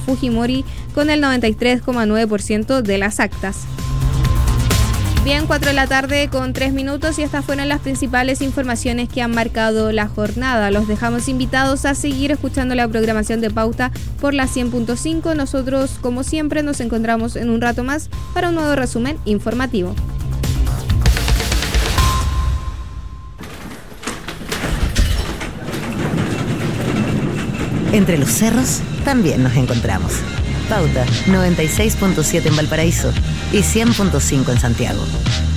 Fujimori con el 93,9% de las actas. Bien, 4 de la tarde con 3 minutos y estas fueron las principales informaciones que han marcado la jornada. Los dejamos invitados a seguir escuchando la programación de Pauta por la 100.5. Nosotros, como siempre, nos encontramos en un rato más para un nuevo resumen informativo. Entre los cerros también nos encontramos. Pauta 96.7 en Valparaíso y 100.5 en Santiago.